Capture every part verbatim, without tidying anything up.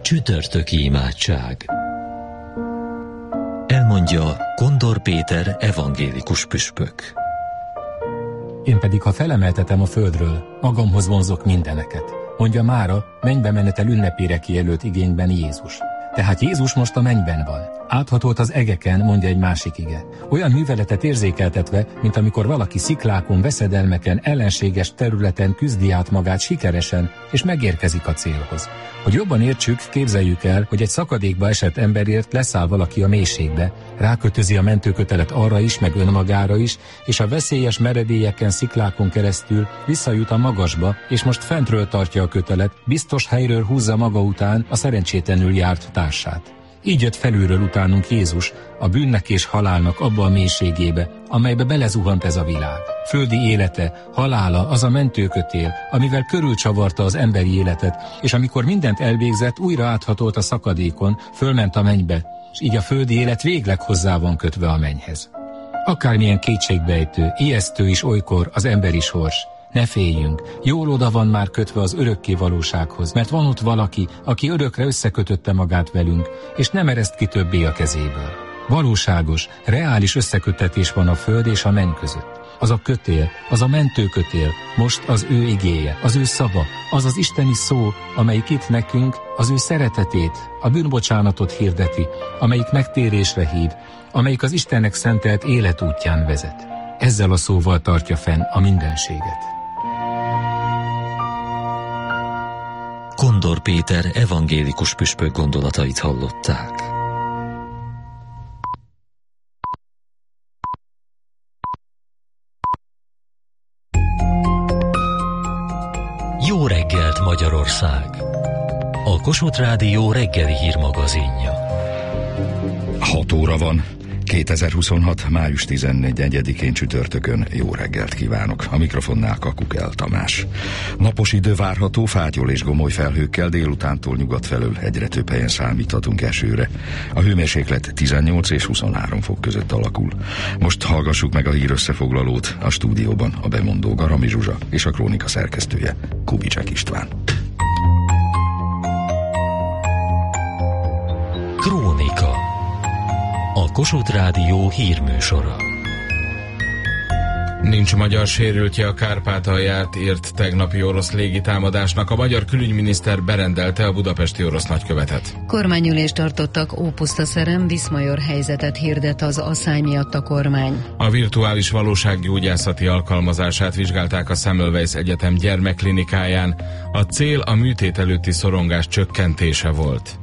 Csütörtöki imádság. Elmondja Kondor Péter evangélikus püspök. Én pedig, ha felemeltetem a földről, magamhoz vonzok mindeneket, mondja mára mennybe menetel ünnepére kijelölt igényben Jézus. Tehát Jézus most a mennyben van. Áthatolt az egeken, mondja egy másik ige. Olyan műveletet érzékeltetve, mint amikor valaki sziklákon, veszedelmeken, ellenséges területen küzdi át magát sikeresen, és megérkezik a célhoz. Hogy jobban értsük, képzeljük el, hogy egy szakadékba esett emberért leszáll valaki a mélységbe, rákötözi a mentőkötelet arra is, meg önmagára is, és a veszélyes meredélyeken, sziklákon keresztül visszajut a magasba, és most fentről tartja a kötelet, biztos helyről húzza maga után a szerencsétlenül járt társát. Így jött felülről utánunk Jézus, a bűnnek és halálnak abba a mélységébe, amelybe belezuhant ez a világ. Földi élete, halála az a mentőkötél, amivel körülcsavarta az emberi életet, és amikor mindent elvégzett, újra áthatolt a szakadékon, fölment a mennybe, és így a földi élet végleg hozzá van kötve a mennyhez. Akármilyen kétségbejtő, ijesztő is olykor az emberi sors, ne féljünk, jól oda van már kötve az örökké valósághoz, mert van ott valaki, aki örökre összekötötte magát velünk, és nem ereszt ki többé a kezéből. Valóságos, reális összeköttetés van a föld és a menny között. Az a kötél, az a mentőkötél, most az ő igéje, az ő szava, az az isteni szó, amelyik itt nekünk az ő szeretetét, a bűnbocsánatot hirdeti, amelyik megtérésre hív, amelyik az Istennek szentelt életútján vezet. Ezzel a szóval tartja fenn a mindenséget. Kondor Péter evangélikus püspök gondolatait hallották. Jó reggelt, Magyarország! A Kossuth Rádió reggeli hírmagazinja. hat óra van. kétezer-huszonhat. május tizennegyedikén csütörtökön jó reggelt kívánok. A mikrofonnál Kakukel Tamás. Napos idő várható, fátyol és gomoly felhőkkel, délutántól nyugat felől egyre több helyen számíthatunk esőre. A hőmérséklet tizennyolc és huszonhárom fok között alakul. Most hallgassuk meg a hír összefoglalót. A stúdióban a bemondó Garami Zsuzsa és a krónika szerkesztője Kubicsek István. Krónika. A Kossuth Rádió hírműsora. Nincs magyar sérültje a Kárpátalját ért tegnapi orosz légitámadásnak. A magyar külügyminiszter berendelte a budapesti orosz nagykövetet. Kormányülést tartottak Ópusztaszerem, Viszmajor helyzetet hirdet az asszály miatt a kormány. A virtuális valósággyógyászati alkalmazását vizsgálták a Semmelweis Egyetem gyermekklinikáján. A cél a műtét előtti szorongás csökkentése volt.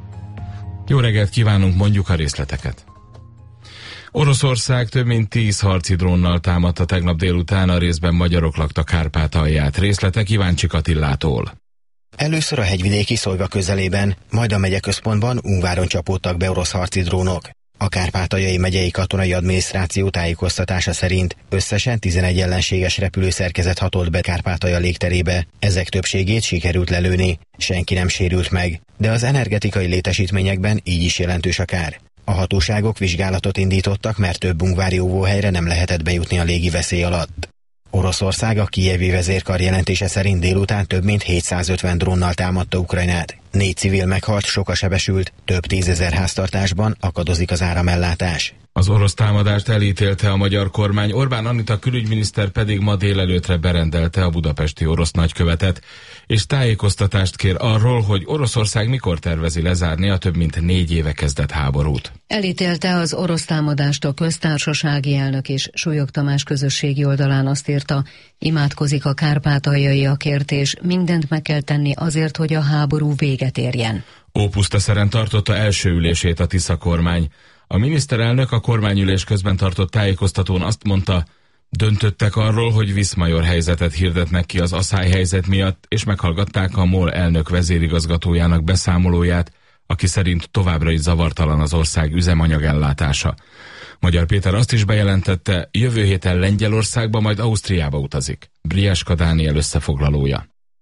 Jó reggelt kívánunk, mondjuk a részleteket. Oroszország több mint tíz harci drónnal támadta tegnap délután, a részben magyarok lakta Kárpátalját. Részletek Iváncsik Attillától. Először a hegyvidéki Szolyva közelében, majd a megyeközpontban, Ungváron csapódtak be orosz harci drónok. A Kárpátaljai megyei katonai adminisztráció tájékoztatása szerint összesen tizenegy ellenséges repülőszerkezet hatolt be Kárpátalja légterébe. Ezek többségét sikerült lelőni, senki nem sérült meg, de az energetikai létesítményekben így is jelentős a kár. A hatóságok vizsgálatot indítottak, mert több ungvári óvóhelyre nem lehetett bejutni a légi veszély alatt. Oroszország a kijevi vezérkar jelentése szerint délután több mint hétszázötven drónnal támadta Ukrajnát. Négy civil meghalt, sok a sebesült, több tízezer háztartásban akadozik az áramellátás. Az orosz támadást elítélte a magyar kormány, Orbán Anita külügyminiszter pedig ma délelőttre berendelte a budapesti orosz nagykövetet, és tájékoztatást kér arról, hogy Oroszország mikor tervezi lezárni a több mint négy éve kezdett háborút. Elítélte az orosz támadást a köztársasági elnök és Súlyog Tamás közösségi oldalán, azt írta, imádkozik a kárpátaljaiakért, és mindent meg kell tenni azért, hogy a háború véget érjen. Ópusztaszeren tartotta első ülését a Tisza kormány. A miniszterelnök a kormányülés közben tartott tájékoztatón azt mondta, döntöttek arról, hogy Viszmajor helyzetet hirdetnek ki az asszályhelyzet miatt, és meghallgatták a MOL elnök vezérigazgatójának beszámolóját, aki szerint továbbra is zavartalan az ország üzemanyagellátása. Magyar Péter azt is bejelentette, jövő héten Lengyelországba, majd Ausztriába utazik. Brieska Dániel összefoglalója.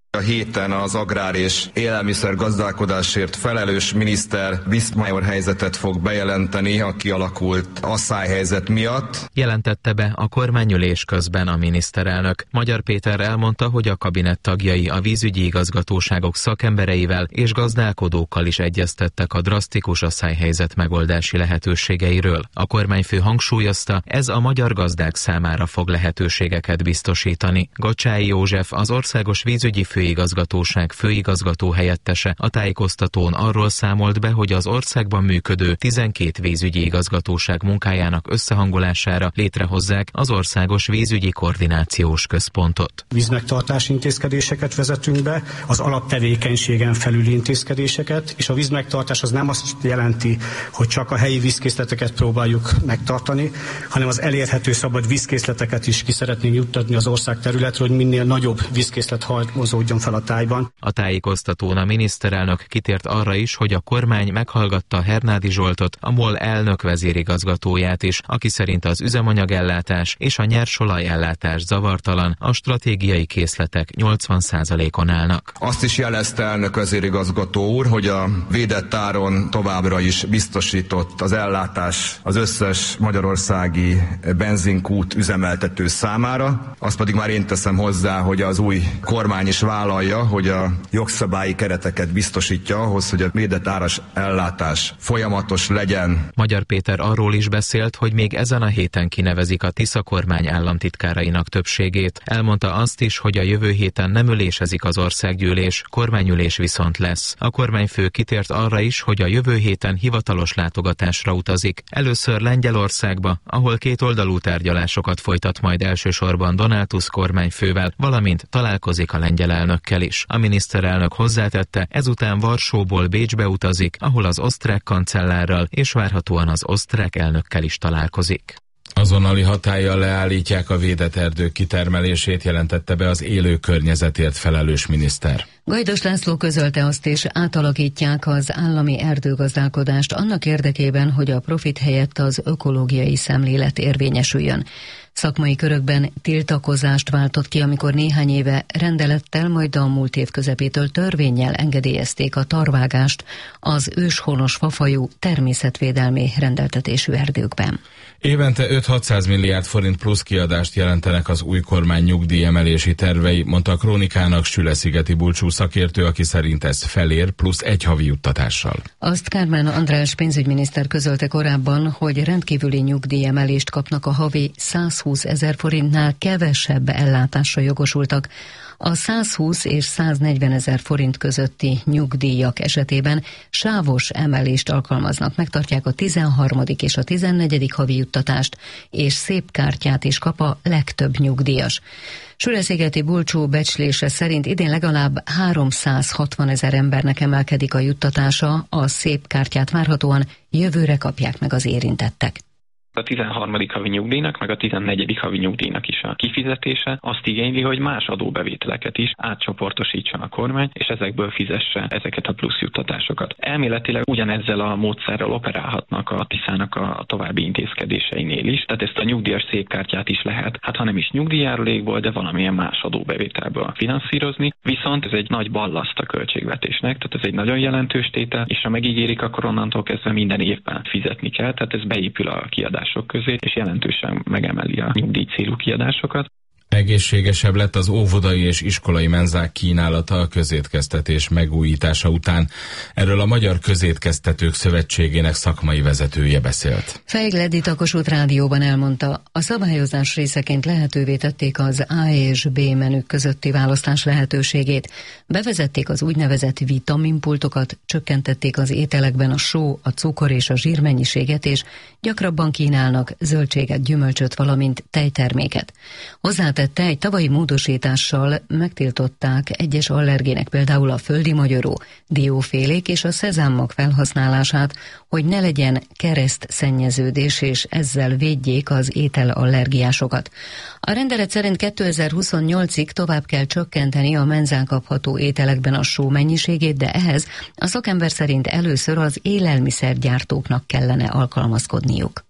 A héten az agrár és élelmiszer gazdálkodásért felelős miniszter Viszmajor helyzetet fog bejelenteni a kialakult asszályhelyzet miatt. Jelentette be a kormányülés közben a miniszterelnök. Magyar Péter elmondta, hogy a kabinett tagjai a vízügyi igazgatóságok szakembereivel és gazdálkodókkal is egyeztettek a drasztikus asszályhelyzet megoldási lehetőségeiről. A kormányfő hangsúlyozta, ez a magyar gazdák számára fog lehetőségeket biztosítani. Gocsályi József, az Országos Vízügyi Főigazgatóság főigazgató helyettese a tájékoztatón arról számolt be, hogy az országban működő tizenkét vízügyi igazgatóság munkájának összehangolására létrehozzák az Országos Vízügyi Koordinációs Központot. Vízmegtartási intézkedéseket vezetünk be, az alaptevékenységen felüli intézkedéseket, és a vízmegtartás az nem azt jelenti, hogy csak a helyi vízkészleteket próbáljuk megtartani, hanem az elérhető szabad vízkészleteket is ki szeretnénk juttatni az ország területről, hogy minél nagyobb vízkészlet halmozódjon fel a tájban. A tájékoztatón a miniszterelnök kitért arra is, hogy a kormány meghallgatta Hernádi Zsoltot, a MOL elnök vezérigazgatóját is, aki szerint az üzemanyagellátás és a nyersolajellátás zavartalan, a stratégiai készletek nyolcvan százalékon állnak. Azt is jelezte elnök vezérigazgató úr, hogy a védett áron továbbra is biztosított az ellátás az összes magyarországi benzinkút üzemeltető számára. Azt pedig már én teszem hozzá, hogy az új kormány is vállalja, hogy a jogszabályi kereteket biztosítja ahhoz, hogy a védett áras ellátás folyamatos legyen. Magyar Péter arról is beszélt, hogy még ezen a héten kinevezik a Tisza kormány államtitkárainak többségét. Elmondta azt is, hogy a jövő héten nem ülésezik az országgyűlés, kormányülés viszont lesz. A kormányfő kitért arra is, hogy a jövő héten hivatalos látogatásra utazik. Először Lengyelországba, ahol kétoldalú tárgyalásokat folytat majd elsősorban Donald Tusk kormányfővel, valamint találkozik a lengyel elnökkel is. A miniszterelnök hozzátette, ezután Varsóból Bécsbe utazik, ahol az osztrák kancellárral és várhatóan az osztrák elnökkel is találkozik. Azonnali hatállyal leállítják a védett erdők kitermelését, jelentette be az élő környezetért felelős miniszter. Gajdos László közölte azt is, átalakítják az állami erdőgazdálkodást annak érdekében, hogy a profit helyett az ökológiai szemlélet érvényesüljön. Szakmai körökben tiltakozást váltott ki, amikor néhány éve rendelettel, majd a múlt év közepétől törvénnyel engedélyezték a tarvágást az őshonos fafajú természetvédelmi rendeltetésű erdőkben. Évente öt-hatszáz milliárd forint plusz kiadást jelentenek az új kormány nyugdíjemelési tervei, mondta a Krónikának Süleszigeti Bulcsú szakértő, aki szerint ez felér plusz egy havi juttatással. Azt Kármán András pénzügyminiszter közölte korábban, hogy rendkívüli nyugdíjemelést kapnak a havi százhúsz ezer forintnál kevesebb ellátásra jogosultak. A százhúsz és száznegyven ezer forint közötti nyugdíjak esetében sávos emelést alkalmaznak, megtartják a tizenharmadik és a tizennegyedik havi juttatást, és szép kártyát is kap a legtöbb nyugdíjas. Süleszigeti Bulcsú becslése szerint idén legalább háromszázhatvan ezer embernek emelkedik a juttatása, a szép kártyát várhatóan jövőre kapják meg az érintettek. A tizenharmadik havi nyugdíjnak, meg a tizennegyedik havi nyugdíjnak is a kifizetése azt igényli, hogy más adóbevételeket is átcsoportosítson a kormány, és ezekből fizesse ezeket a plusz juttatásokat. Elméletileg ugyanezzel a módszerrel operálhatnak a Tiszának a további intézkedéseinél is, tehát ezt a nyugdíjas szépkártyát is lehet, hát ha nem is nyugdíjjárulékból, de valamilyen más adóbevételből finanszírozni, viszont ez egy nagy ballaszt a költségvetésnek, tehát ez egy nagyon jelentős tétel, és ha megígérik, akkor onnantól kezdve minden évben fizetni kell, tehát ez beépül a kiadás közé, és jelentősen megemeli a nyugdíj célú kiadásokat. Egészségesebb lett az óvodai és iskolai menzák kínálata a közétkeztetés megújítása után. Erről a Magyar Közétkeztetők Szövetségének szakmai vezetője beszélt. Fejgl Edit a Kossuth Rádióban elmondta, a szabályozás részeként lehetővé tették az A és B menük közötti választás lehetőségét. Bevezették az úgynevezett vitaminpultokat, csökkentették az ételekben a só, a cukor és a zsír mennyiséget, és gyakrabban kínálnak zöldséget, gyümölcsöt, valamint tejterméket. Hozzátette, egy tavalyi módosítással megtiltották egyes allergének, például a földi magyaró, diófélék és a szezámmag felhasználását, hogy ne legyen keresztszennyeződés, és ezzel védjék az ételallergiásokat. A rendelet szerint kétezer-huszonnyolcig tovább kell csökkenteni a menzán kapható ételekben a só mennyiségét, de ehhez a szakember szerint először az élelmiszergyártóknak kellene alkalmazkodniuk.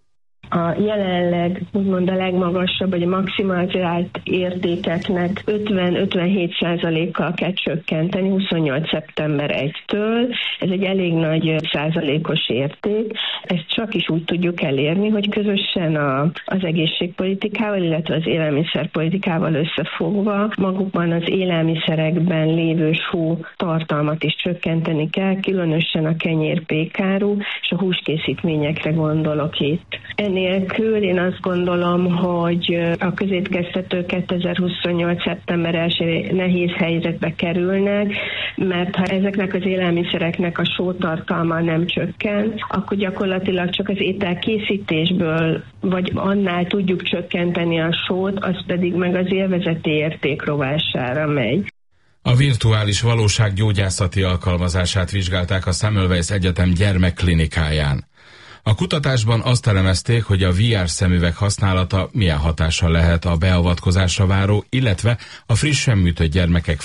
A jelenleg úgymond a legmagasabb, vagy a maximalizált értékeknek ötven-ötvenhét százalékkal kell csökkenteni huszonnyolc szeptember elsejétől. Ez egy elég nagy százalékos érték. Ezt csak is úgy tudjuk elérni, hogy közösen a, az egészségpolitikával, illetve az élelmiszerpolitikával összefogva magukban az élelmiszerekben lévő só tartalmat is csökkenteni kell, különösen a kenyér, pékáru és a húskészítményekre gondolok itt. Enélkül én azt gondolom, hogy a közétkeztetők kétezer-huszonnyolc szeptember elsején nehéz helyzetbe kerülnek, mert ha ezeknek az élelmiszereknek a sótartalma nem csökken, akkor gyakorlatilag csak az ételkészítésből, vagy annál tudjuk csökkenteni a sót, az pedig meg az élvezeti érték rovására megy. A virtuális valóság gyógyászati alkalmazását vizsgálták a Semmelweis Egyetem gyermekklinikáján. A kutatásban azt elemezték, hogy a vé er szemüveg használata milyen hatással lehet a beavatkozásra váró, illetve a frissen műtött gyermekek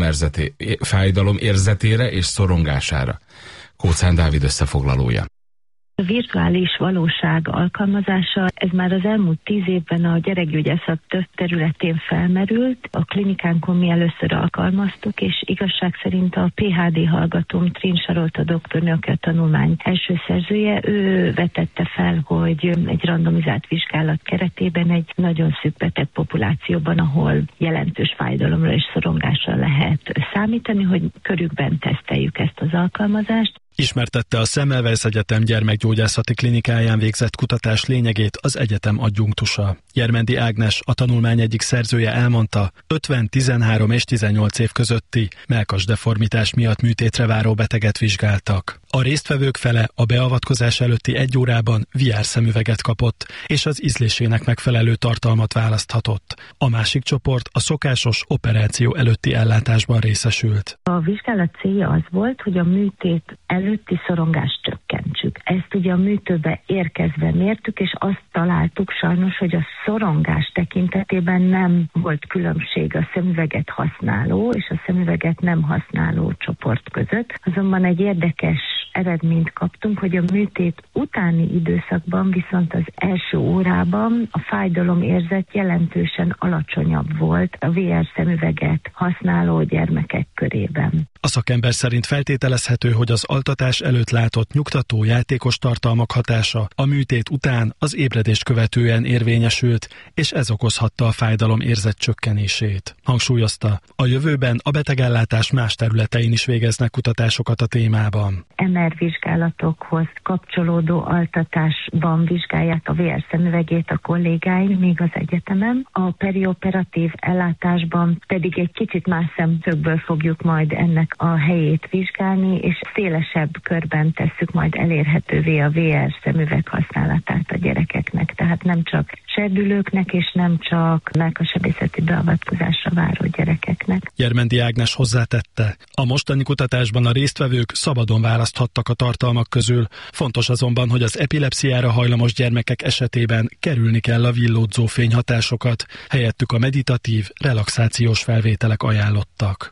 fájdalomérzetére és szorongására. Kóczán Dávid összefoglalója. A virtuális valóság alkalmazása, ez már az elmúlt tíz évben a gyerekgyógyászat több területén felmerült. A klinikánkon mi először alkalmaztuk, és igazság szerint a pé há dé hallgatóm, Trinh Sarolta doktornő, aki a tanulmány első szerzője, ő vetette fel, hogy egy randomizált vizsgálat keretében egy nagyon szűk beteg populációban, ahol jelentős fájdalomra és szorongásra lehet számítani, hogy körükben teszteljük ezt az alkalmazást. Ismertette a Semmelweis Egyetem gyermekgyógyászati klinikáján végzett kutatás lényegét az egyetem adjunktusa. Gyermendi Ágnes, a tanulmány egyik szerzője elmondta, ötven, tizenhárom és tizennyolc év közötti mellkasdeformitás miatt műtétre váró beteget vizsgáltak. A résztvevők fele a beavatkozás előtti egy órában vé er szemüveget kapott, és az ízlésének megfelelő tartalmat választhatott. A másik csoport a szokásos operáció előtti ellátásban részesült. A vizsgálat célja az volt, hogy a műtét előtti szorongást csökkentsük. Ezt ugye a műtőbe érkezve mértük, és azt találtuk sajnos, hogy a szorongás tekintetében nem volt különbség a szemüveget használó és a szemüveget nem használó csoport között. Azonban egy érdekes eredményt kaptunk, hogy a műtét utáni időszakban, viszont az első órában a fájdalomérzet jelentősen alacsonyabb volt a vé er szemüveget használó gyermekek körében. A szakember szerint feltételezhető, hogy az altatás előtt látott nyugtató játékos tartalmak hatása a műtét után az ébredést követően érvényesült, és ez okozhatta a fájdalom érzet csökkenését. Hangsúlyozta, a jövőben a betegellátás más területein is végeznek kutatásokat a témában. em er vizsgálatokhoz kapcsolódó altatásban vizsgálják a vé er szemüvegét a kollégáink még az egyetemen. A perioperatív ellátásban pedig egy kicsit más szemszögből fogjuk majd ennek a helyét vizsgálni, és szélesebb körben tesszük majd elérhetővé a vé er szemüveg használatát a gyerekeknek. Tehát nem csak serdülőknek, és nem csak mellkassebészeti beavatkozásra váró gyerekeknek. Gyermendi Ágnes hozzátette, a mostani kutatásban a résztvevők szabadon választhattak a tartalmak közül. Fontos azonban, hogy az epilepsziára hajlamos gyermekek esetében kerülni kell a villódzó fényhatásokat, helyettük a meditatív, relaxációs felvételek ajánlottak.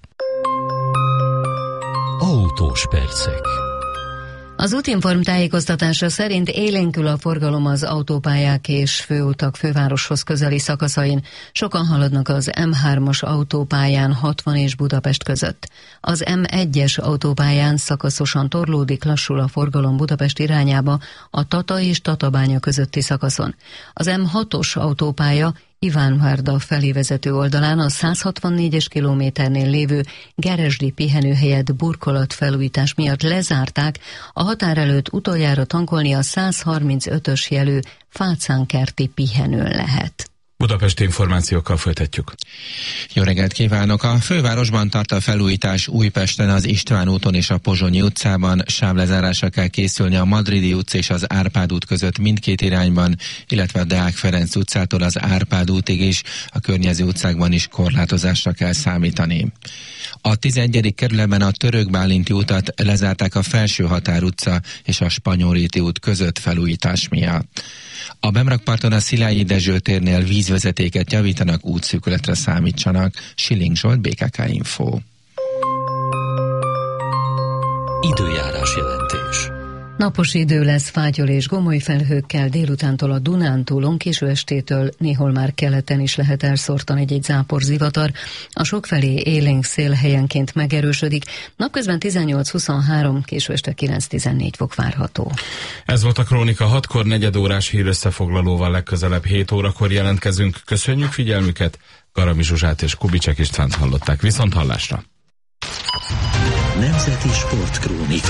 Autós percek. Az Útinform tájékoztatása szerint élénkül a forgalom az autópályák és főutak fővároshoz közeli szakaszain. Sokan haladnak az em hármas autópályán hatvan és Budapest között. Az em egyes autópályán szakaszosan torlódik, lassul a forgalom Budapest irányába a Tata és Tatabánya közötti szakaszon. Az em hatos autópálya Ivánvárda felé vezető oldalán a száz hatvannégyes kilométernél lévő Geresdi pihenőhelyet burkolatfelújítás miatt lezárták, a határ előtt utoljára tankolni a száz harmincötös jelű Fácánkerti pihenőn lehet. Budapesti információkkal folytatjuk. Jó reggelt kívánok! A fővárosban tart a felújítás Újpesten, az István úton és a Pozsonyi utcában. Sávlezárásra kell készülni a Madridi utca és az Árpád út között mindkét irányban, illetve a Deák Ferenc utcától az Árpád útig is, a környező utcákban is korlátozásra kell számítani. A tizenegyedik kerületben a Török Bálinti utat lezárták a Felső Határ utca és a Spanyolréti út között felújítás miatt. A Bemrakparton a Szilágyi Dezső térnél vízvezetéket javítanak, útszűkületre számítsanak. Schilling Zsolt, bé ká ká Info. Időjárás jelentés. Napos idő lesz, fátyol és gomoly felhőkkel, délutántól a Dunántúlon, késő estétől néhol már keleten is lehet elszórtan egy-egy zápor zivatar. A sokfelé élénk szél helyenként megerősödik, napközben tizennyolc-huszonhárom, késő este kilenc-tizennégy fok várható. Ez volt a Krónika, hatkor negyed órás hírösszefoglalóval legközelebb hét órakor jelentkezünk. Köszönjük figyelmüket, Garami Zsuzsát és Kubicek Istvánt hallották. Viszont hallásra! Nemzeti Sportkrónika.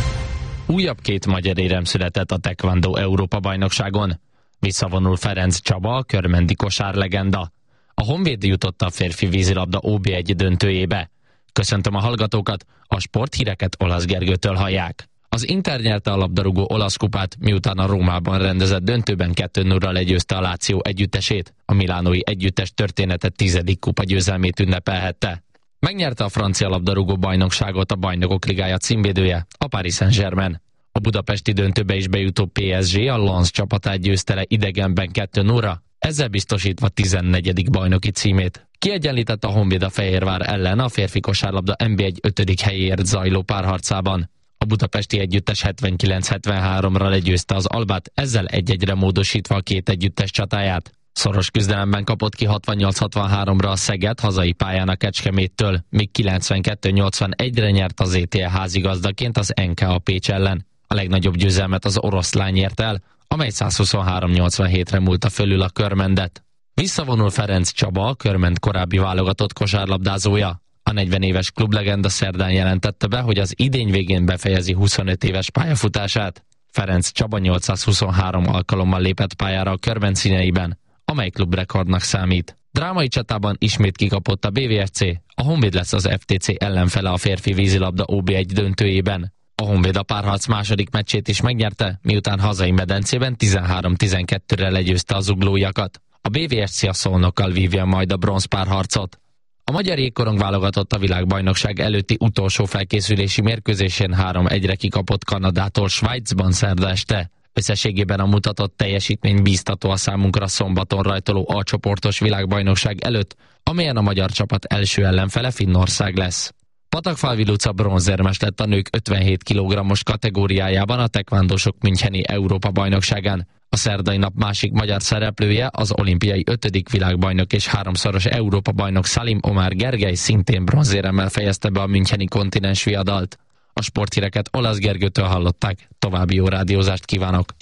Újabb két magyar érem született a Taekwondo Európa-bajnokságon. Visszavonul Ferenc Csaba, a körmendi kosárlegenda. A Honvéd jutott a férfi vízilabda ó bé egy döntőjébe. Köszöntöm a hallgatókat, a sporthíreket Olasz Gergőtől hallják. Az Inter nyerte a labdarúgó olasz kupát, miután a Rómában rendezett döntőben kettő nullra legyőzte a Láció együttesét. A milánói együttes története tizedik kupa győzelmét ünnepelhette. Megnyerte a francia labdarúgó bajnokságot a Bajnokok Ligája címvédője, a Paris Saint-Germain. A budapesti döntőbe is bejutó pé es gé a Lens csapatát győzte le idegenben kettő nullra, ezzel biztosítva tizennegyedik bajnoki címét. Kiegyenlített a Honvéd a Fehérvár ellen a férfi kosárlabda en bé egy ötödik helyéért zajló párharcában. A budapesti együttes hetvenkilenc hetvenháromra legyőzte az Albát, ezzel egy-egyre módosítva a két együttes csatáját. Szoros küzdelemben kapott ki hatvannyolc hatvanháromra a Szeged hazai pályán a Kecskeméttől, míg kilencvenkettő nyolcvanegyre nyert az é té el házigazdaként az en ká á Pécs ellen. A legnagyobb győzelmet az Oroszlány ért el, amely százhuszonhárom nyolcvanhétre múlta fölül a Körmendet. Visszavonul Ferenc Csaba, a Körmend korábbi válogatott kosárlabdázója. A negyven éves klublegenda szerdán jelentette be, hogy az idény végén befejezi huszonöt éves pályafutását. Ferenc Csaba nyolcszázhuszonhárom alkalommal lépett pályára a Körmend színeiben, amely klubrekordnak számít. Drámai csatában ismét kikapott a bé vé es cé, a Honvéd lesz az ef té cé ellenfele a férfi vízilabda ó bé egy döntőjében. A Honvéd a párharc második meccsét is megnyerte, miután hazai medencében tizenhárom tizenkettőre legyőzte az zuglóiakat. A bé vé es cé a Szolnokkal vívja majd a bronz párharcot. A magyar jégkorong válogatott a világbajnokság előtti utolsó felkészülési mérkőzésén három egyre kikapott Kanadától Svájcban szerda este. Összességében a mutatott teljesítmény bíztató a számunkra szombaton rajtoló A-csoportos világbajnokság előtt, amelyen a magyar csapat első ellenfele Finnország lesz. Patakfalvi Luca bronzérmes lett a nők ötvenhét kilogrammos kategóriájában a tekvándósok müncheni Európa-bajnokságán. A szerdai nap másik magyar szereplője, az olimpiai ötödik világbajnok és háromszoros Európa-bajnok Salim Omar Gergely szintén bronzéremmel fejezte be a müncheni kontinens viadalt. A sporthíreket Olasz Gergőtől hallották. További jó rádiózást kívánok!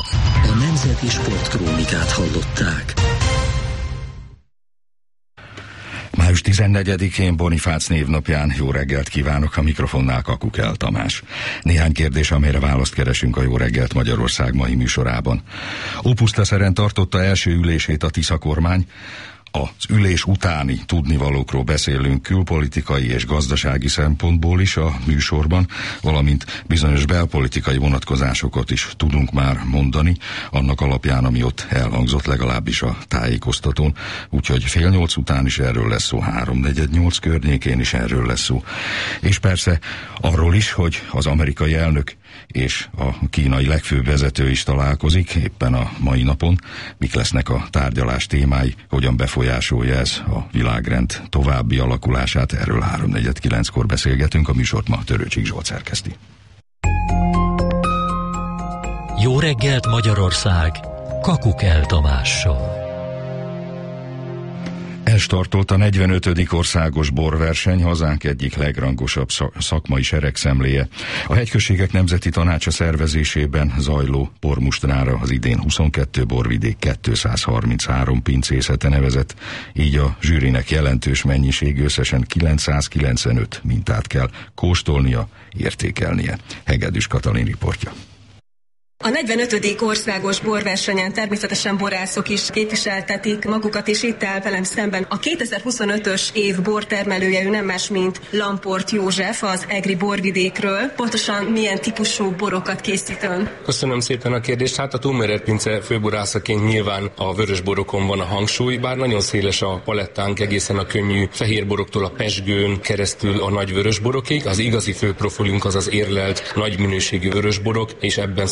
A Nemzeti Sportkrónikát hallották. május tizennegyedikén Bonifác névnapján jó reggelt kívánok, a mikrofonnál Kakukel Tamás. Néhány kérdés, amelyre választ keresünk a Jó reggelt Magyarország mai műsorában. Ópusztaszeren tartotta első ülését a Tisza kormány. Az ülés utáni tudnivalókról beszélünk külpolitikai és gazdasági szempontból is a műsorban, valamint bizonyos belpolitikai vonatkozásokat is tudunk már mondani, annak alapján, ami ott elhangzott legalábbis a tájékoztatón. Úgyhogy fél nyolc után is erről lesz szó, háromnegyed nyolc környékén is erről lesz szó. És persze arról is, hogy az amerikai elnök és a kínai legfőbb vezető is találkozik éppen a mai napon. Mik lesznek a tárgyalás témái, hogyan befolyásolja ez a világrend további alakulását, erről háromnegyed kilenckor beszélgetünk, a műsort ma Törőcsik Zsolt szerkeszti. Jó reggelt Magyarország, Kakukel Tamással. Elstartolt a negyvenötödik országos borverseny, hazánk egyik legrangosabb szakmai seregszemléje. A Hegyközségek Nemzeti Tanácsa szervezésében zajló bormustrára az idén huszonkettő borvidék kétszázharminchárom pincészete nevezett, így a zsűrinek jelentős mennyiség, összesen kilencszázkilencvenöt mintát kell kóstolnia, értékelnie. Hegedűs Katalin riportja. A negyvenötödik országos borversenyen természetesen borászok is képviseltetik magukat, és itt áll velem szemben a kétezer-huszonötös év bortermelője, ő nem más, mint Lamport József, az egri borvidékről. Pontosan milyen típusú borokat készít ön? Köszönöm szépen a kérdést. Hát a Túlmérert pince főborászaként nyilván a vörösborokon van a hangsúly, bár nagyon széles a palettánk, egészen a könnyű fehérboroktól a pezsgőn keresztül a nagy vörösborokig. Az igazi főprofilunk az az érlelt, nagy minőségű vörösborok, és ebben szoktuk a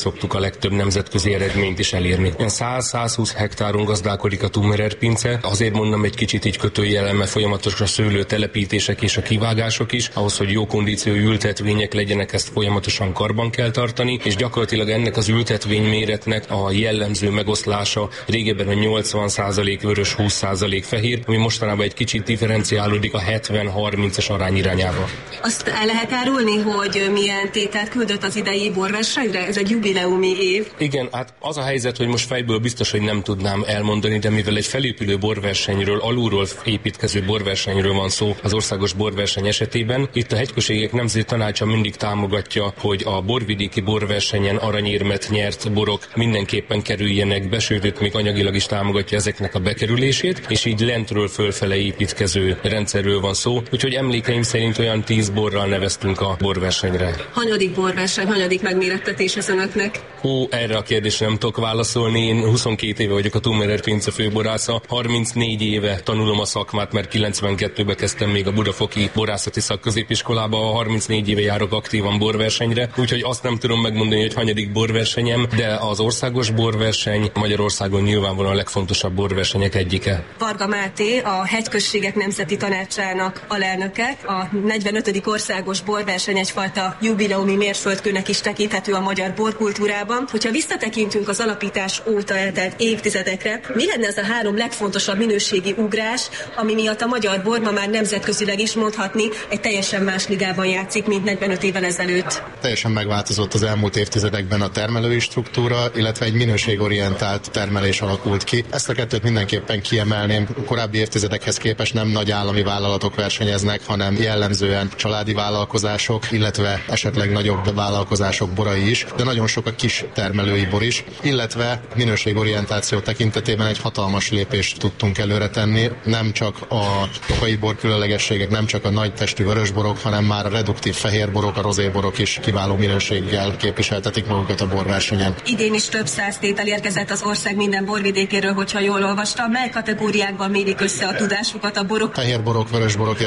legtöbb nemzetközi eredményt is elérni. száz-százhúsz hektáron gazdálkodik a Thumerer pince. Azért mondom egy kicsit így kötőjellel, mert folyamatos a szőlő telepítések és a kivágások is. Ahhoz, hogy jó kondíciójú ültetvények legyenek, ezt folyamatosan karban kell tartani, és gyakorlatilag ennek az ültetvény méretnek a jellemző megoszlása régebben a nyolcvan százalék vörös, húsz százalék fehér, ami mostanában egy kicsit differenciálódik a hetven harmincas arány irányába. Azt el lehet árulni, hogy milyen tételt küldött az idei borversenyre? Ez egy jubileumi év. Igen, hát az a helyzet, hogy most fejből biztos, hogy nem tudnám elmondani, de mivel egy felépülő borversenyről, alulról építkező borversenyről van szó az országos borverseny esetében, itt a Hegyközségek Nemzeti Tanácsa mindig támogatja, hogy a borvidéki borversenyen aranyérmet nyert borok mindenképpen kerüljenek be, sőt, még anyagilag is támogatja ezeknek a bekerülését, és így lentről fölfele építkező rendszerről van szó, úgyhogy emlékeim szerint olyan tíz borral neveztünk a borversenyre. Hanyadik borverseny, hanyadik megmérettetés az önöknek? Hú, erre a kérdésre nem tudok válaszolni. Én huszonkét éve vagyok a Thumerer pince főborásza, harmincnégy éve tanulom a szakmát, mert kilencvenkettőben kezdtem még a Budafoki Borászati Szakközépiskolába, a harmincnégy éve járok aktívan borversenyre, úgyhogy azt nem tudom megmondani, hogy hanyadik borversenyem, de az országos borverseny Magyarországon nyilvánvalóan a legfontosabb borversenyek egyike. Varga Máté, a Hegyközségek Nemzeti Tanácsának alelnöke, a negyvenötödik országos borverseny egyfajta jubileumi mérföldkőnek is tekinthető a magyar borkultúrában. Hogyha visszatekintünk az alapítás óta eltelt évtizedekre, mi lenne az a három legfontosabb minőségi ugrás, ami miatt a magyar bor ma már nemzetközileg is mondhatni egy teljesen más ligában játszik, mint negyvenöt évvel ezelőtt? Teljesen megváltozott az elmúlt évtizedekben a termelői struktúra, illetve egy minőségorientált termelés alakult ki. Ezt a kettőt mindenképpen kiemelném. A korábbi évtizedekhez képest nem nagy állami vállalatok versenyeznek, hanem jellemzően családi vállalkozások, illetve esetleg nagyobb vállalkozások borai is, de nagyon sok a kis termelői bor is, illetve minőségorientáció tekintetében egy hatalmas lépést tudtunk előre tenni. Nem csak a tokai bor különlegességek, nem csak a nagy testű vörösborok, hanem már a reduktív fehérborok, a rozéborok is kiváló minőséggel képviseltetik magukat a borversenyen. Idén is több száz tétel érkezett az ország minden borvidékéről, hogyha jól olvastam. Mely kategóriákban mérik össze a tudásukat a borok? Fehérborok, vörösborok,